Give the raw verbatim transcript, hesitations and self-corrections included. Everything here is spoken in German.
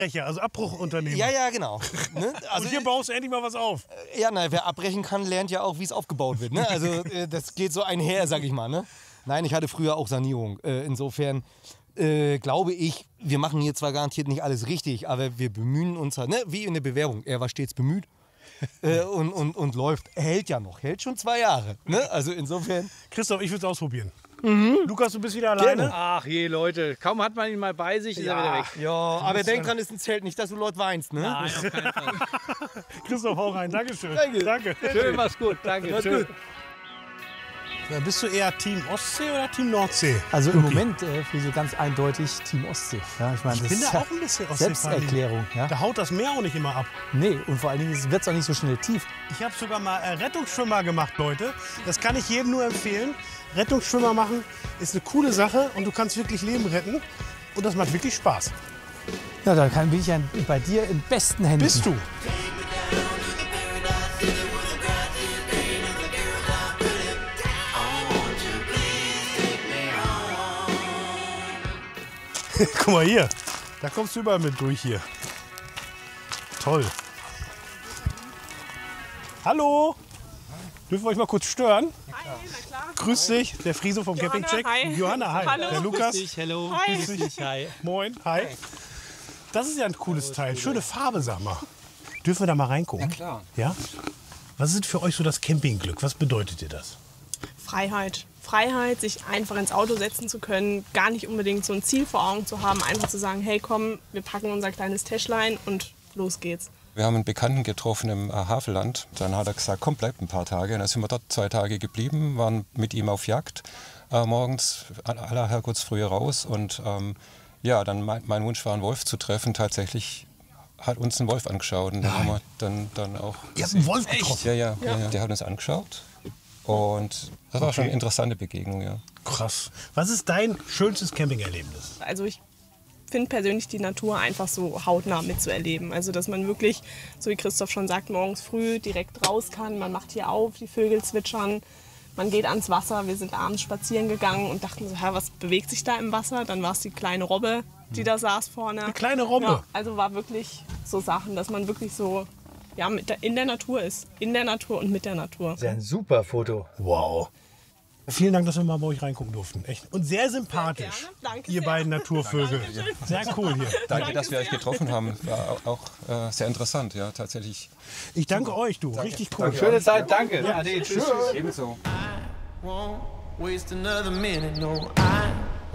Also Abbruchunternehmen. Ja, ja, genau. Ne? Also, und hier baust du endlich mal was auf. Ja, na, wer abbrechen kann, lernt ja auch, wie es aufgebaut wird. Ne? Also äh, das geht so einher, sag ich mal. Ne? Nein, ich hatte früher auch Sanierung. Äh, insofern äh, glaube ich, wir machen hier zwar garantiert nicht alles richtig, aber wir bemühen uns halt, ne? Wie in der Bewerbung. Er war stets bemüht. äh, und, und, und läuft, hält ja noch, hält schon zwei Jahre. Ne? Also insofern. Christoph, ich würde es ausprobieren. Mhm. Lukas, du bist wieder alleine? Gerne. Ach je, Leute, kaum hat man ihn mal bei sich, ist Ja. er wieder weg. Ja, aber denk dran, ist ein Zelt, nicht, dass du Leute weinst, ne? Nein, auf keinen Fall. Christoph, hau rein. Dankeschön. Danke. Danke. Schön, mach's gut, danke. Mach's Schön. gut. Ja, bist du eher Team Ostsee oder Team Nordsee? Also im Luki? Moment äh, für so ganz eindeutig Team Ostsee. Ja, ich meine, Ich das bin ist da ja auch ein bisschen Ostsee-Fan. Selbsterklärung. Ja? Da haut das Meer auch nicht immer ab. Nee, und vor allen Dingen wird es auch nicht so schnell tief. Ich habe sogar mal äh, Rettungsschwimmer gemacht, Leute. Das kann ich jedem nur empfehlen. Rettungsschwimmer machen ist eine coole Sache und du kannst wirklich Leben retten. Und das macht wirklich Spaß. Ja, da kann, bin ich ja bei dir in besten Händen. Bist du? Guck mal hier, da kommst du überall mit durch hier. Toll. Hallo. Dürfen wir euch mal kurz stören? Hi, na klar. Grüß dich, der Friso vom Johanna, Campingcheck. hi. Johanna, hi. Hallo. Der Lukas. Grüß dich, hello. Hi. Grüß dich, hi. Moin, hi. Das ist ja ein cooles Teil. Schöne Farbe, sag mal. Dürfen wir da mal reingucken? Ja, klar. Ja? Was ist für euch so das Campingglück? Was bedeutet dir das? Freiheit. Freiheit, sich einfach ins Auto setzen zu können, gar nicht unbedingt so ein Ziel vor Augen zu haben, einfach zu sagen, hey komm, wir packen unser kleines Täschlein und los geht's. Wir haben einen Bekannten getroffen im äh, Havelland. Dann hat er gesagt, komm, bleibt ein paar Tage. Und dann sind wir dort zwei Tage geblieben, waren mit ihm auf Jagd äh, morgens, aller Herrgottsfrühe raus. Und ähm, ja, dann mein, mein Wunsch war, einen Wolf zu treffen. Tatsächlich hat uns ein Wolf angeschaut. Und dann haben wir dann, dann auch... Ihr habt einen Wolf getroffen? Ja, ja, ja. ja. Der hat uns angeschaut. Und das war schon eine interessante Begegnung, ja. Krass. Was ist dein schönstes Campingerlebnis? Also ich finde persönlich die Natur einfach so hautnah mitzuerleben. Also dass man wirklich, so wie Christoph schon sagt, morgens früh direkt raus kann. Man macht hier auf, die Vögel zwitschern, man geht ans Wasser. Wir sind abends spazieren gegangen und dachten so, Hä, was bewegt sich da im Wasser? Dann war es die kleine Robbe, die da saß vorne. Eine kleine Robbe? Ja, also war wirklich so Sachen, dass man wirklich so ja, mit der, in der Natur ist. In der Natur und mit der Natur. Das ist ein super Foto. Wow. Vielen Dank, dass wir mal bei euch reingucken durften. Echt. Und sehr sympathisch, Sehr gerne. Danke ihr sehr. beiden Naturvögel. Sehr cool hier. Danke, dass wir euch getroffen haben. War auch, auch äh, sehr interessant, ja, tatsächlich. Ich danke euch, du. Richtig cool. Schöne Zeit, danke. Ade, tschüss. Ebenso. Won't waste another minute, no, I